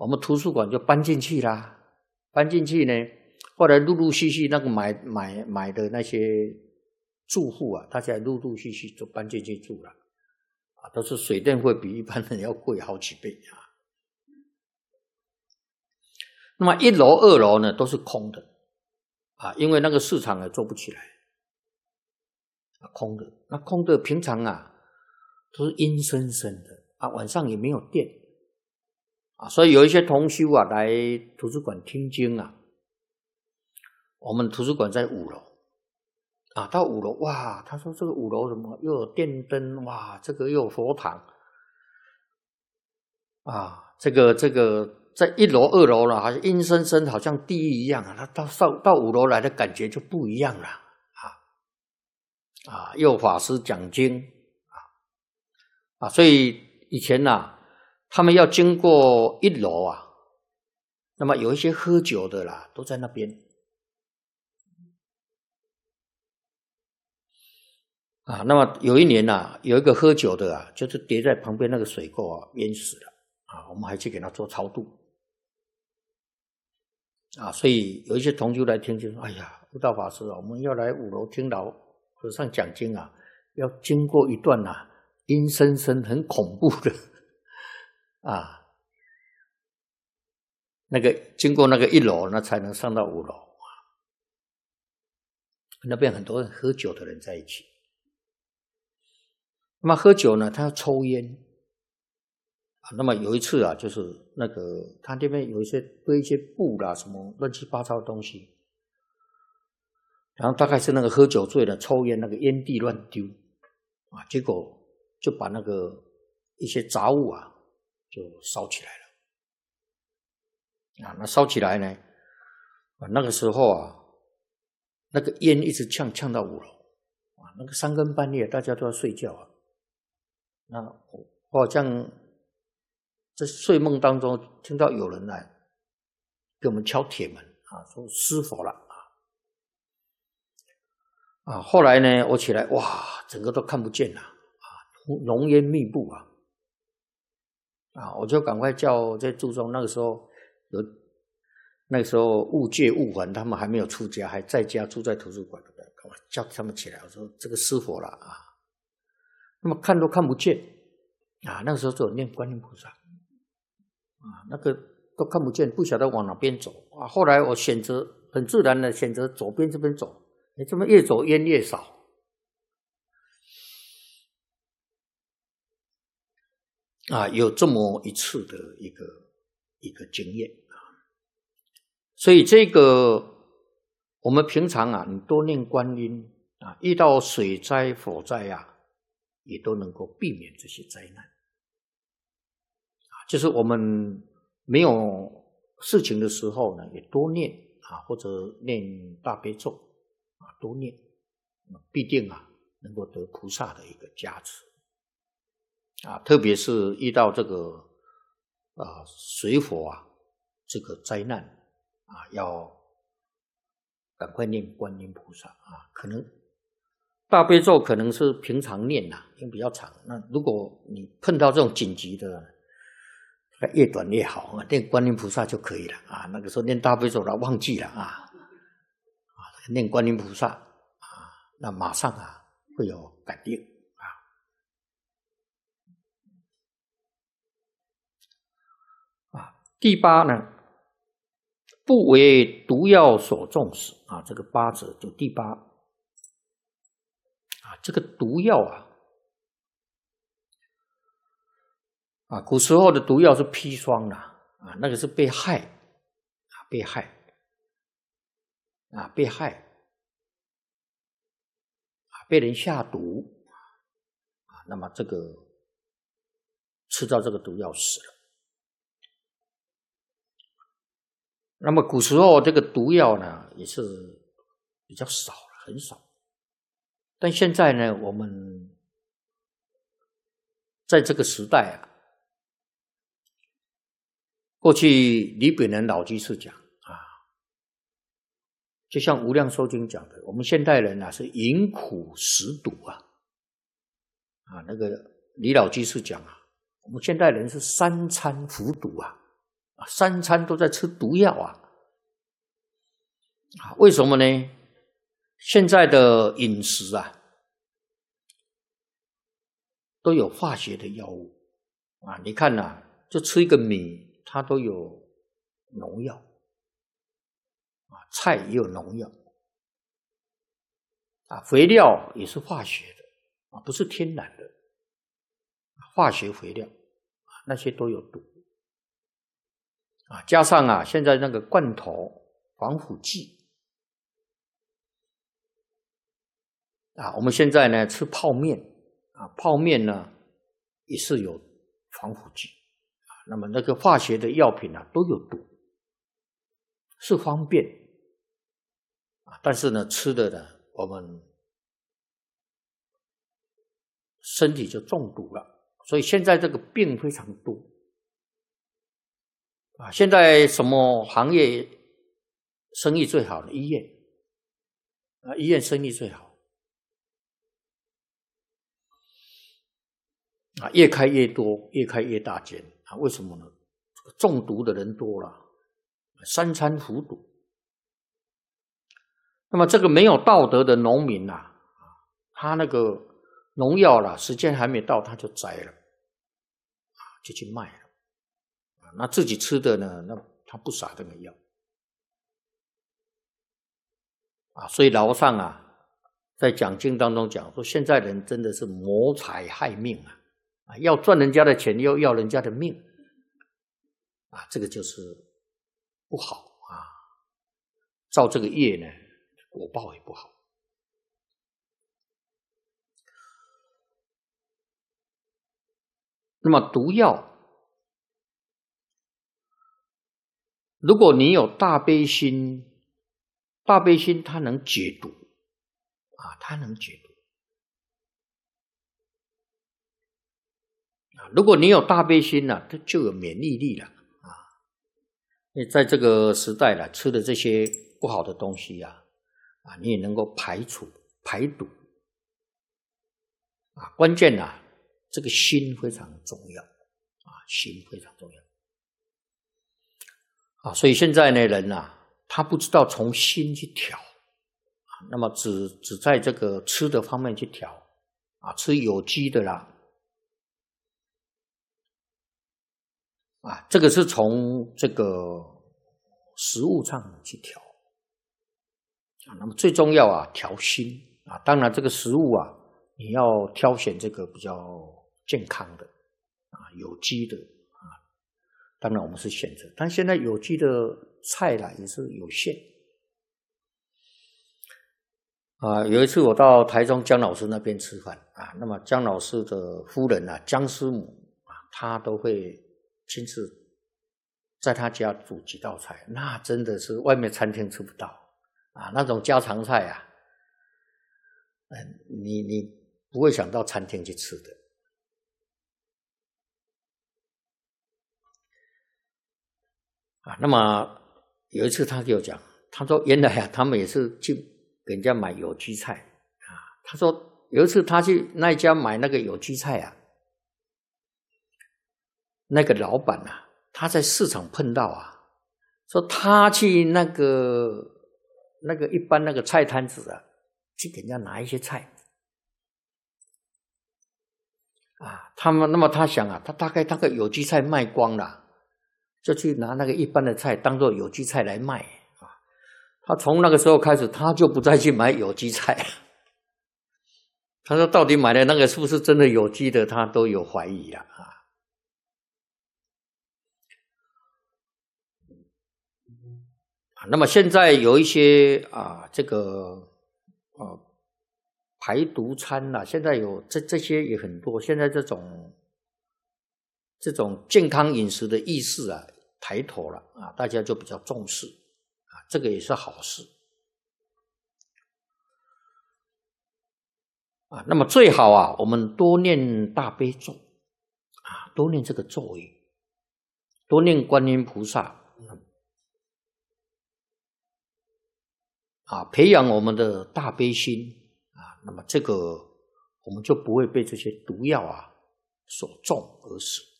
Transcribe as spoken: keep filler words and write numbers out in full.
我们图书馆就搬进去啦。搬进去呢，后来陆陆续续那个买买买的那些住户啊，大家陆陆续续就搬进去住了，啊，都是水电费比一般人要贵好几倍啊。那么一楼、二楼呢都是空的，啊，因为那个市场也做不起来，啊，空的。那空的平常啊都是阴森森的啊，晚上也没有电。啊，所以有一些同修啊来图书馆听经啊，我们图书馆在五楼啊，到五楼哇，他说这个五楼什么又有电灯哇，这个又有佛堂啊，这个这个在一楼、二楼了，好像阴森森，好像地狱一样啊。他到到到五楼来的感觉就不一样了啊啊，又有法师讲经啊啊，所以以前呐、啊。他们要经过一楼啊，那么有一些喝酒的啦，都在那边啊。那么有一年啊，有一个喝酒的啊，就是跌在旁边那个水沟啊，淹死了啊。我们还去给他做超度啊。所以有一些同修来听就说：“哎呀，悟道法师啊，我们要来五楼听老和尚讲经啊，要经过一段啊阴森森、很恐怖的。”啊，那个经过那个一楼，那才能上到五楼啊。那边很多人喝酒的人在一起。那么喝酒呢，他要抽烟啊。那么有一次啊，就是那个他那边有一些堆一些布啦，什么乱七八糟的东西，然后大概是那个喝酒醉了，抽烟那个烟蒂乱丢啊，结果就把那个一些杂物啊。就烧起来了啊！那烧起来呢？啊，那个时候啊，那个烟一直呛呛到五楼啊，那个三更半夜大家都要睡觉啊。那我好像在睡梦当中听到有人来给我们敲铁门啊，说失火了啊！啊，后来呢，我起来哇，整个都看不见了啊，浓烟密布啊。啊，我就赶快叫在住中，那个时候有，那个时候悟戒悟还他们还没有出家，还在家住在图书馆，赶快叫他们起来。我说这个失火了啊，那么看都看不见啊。那个时候就有念观音菩萨啊，那个都看不见，不晓得往哪边走啊。后来我选择很自然的选择左边这边走，你这么越走烟越少。啊，有这么一次的一个一个经验啊，所以这个我们平常啊，你多念观音啊，遇到水灾、火灾啊，也都能够避免这些灾难啊。就是我们没有事情的时候呢，也多念啊，或者念大悲咒啊，多念，必定啊能够得菩萨的一个加持。啊，特别是遇到这个啊水火啊这个灾难啊，要赶快念观音菩萨啊。可能大悲咒可能是平常念呐、啊，因为比较长。那如果你碰到这种紧急的，越短越好啊，念观音菩萨就可以了啊。那个时候念大悲咒了，忘记了啊啊，念观音菩萨啊，那马上啊会有感应。第八呢，不为毒药所中死啊，这个八者就第八啊，这个毒药啊，啊，古时候的毒药是砒霜啦，啊，那个是被害啊，被害啊，被害啊，被人下毒啊，那么这个吃到这个毒药死了。那么古时候这个毒药呢，也是比较少了，很少。但现在呢，我们在这个时代啊，过去李炳南老居士讲啊，就像无量寿经讲的，我们现代人啊是饮苦食毒啊，啊，那个李老居士讲啊，我们现代人是三餐服毒啊。 三餐都在吃毒药啊！啊，为什么呢？现在的饮食啊，都有化学的药物啊！你看呐、啊，就吃一个米，它都有农药啊，菜也有农药啊，肥料也是化学的啊，不是天然的，化学肥料啊，那些都有毒啊！加上啊，现在那个罐头防腐剂。啊，我们现在呢吃泡面啊，泡面呢也是有防腐剂啊。那么那个化学的药品啊都有毒，是方便啊，但是呢吃的呢我们身体就中毒了，所以现在这个病非常多啊。现在什么行业生意最好呢？医院啊，医院生意最好。啊，越开越多，越开越大间啊！为什么呢？中毒的人多了，三餐服毒。那么这个没有道德的农民呐、啊，他那个农药啦，时间还没到他就摘了，啊，就去卖了。啊，那自己吃的呢，那他不撒这个药，啊，所以老上啊，在讲经当中讲说，现在人真的是谋财害命啊。啊，要赚人家的钱，又要人家的命，啊，这个就是不好啊。造这个业呢，果报也不好。那么毒药，如果你有大悲心，大悲心它能解毒啊，它能解毒。如果你有大悲心呢、啊，它就有免疫力了啊！你在这个时代了，吃的这些不好的东西呀、啊，啊，你也能够排除排毒啊。关键啊，这个心非常重要啊，心非常重要啊。所以现在呢，人啊，他不知道从心去调啊，那么只只在这个吃的方面去调啊，吃有机的啦。啊，这个是从这个食物上去调啊。那么最重要啊，调心啊。当然，这个食物啊，你要挑选这个比较健康的啊，有机的啊。当然，我们是选择，但现在有机的菜啦也是有限啊。有一次我到台中姜老师那边吃饭啊，那么姜老师的夫人啊，姜师母啊，她都会亲自在他家煮几道菜，那真的是外面餐厅吃不到啊，那种家常菜啊，嗯，你你不会想到餐厅去吃的啊。那么有一次他就讲，他说原来啊，他们也是去给人家买有机菜啊。他说有一次他去那一家买那个有机菜啊，那个老板啊，他在市场碰到啊，说他去那个那个一般那个菜摊子啊，去给人家拿一些菜啊，他们那么他想啊，他大概那个有机菜卖光了，就去拿那个一般的菜当做有机菜来卖啊。他从那个时候开始，他就不再去买有机菜。他说到底买的那个是不是真的有机的，他都有怀疑了啊。那么现在有一些啊，这个啊排毒餐啦、啊，现在有这这些也很多。现在这种这种健康饮食的意识啊抬头了啊，大家就比较重视啊，这个也是好事啊。那么最好啊，我们多念大悲咒啊，多念这个咒语，多念观音菩萨。啊，培养我们的大悲心啊，那么这个我们就不会被这些毒药啊所中而死。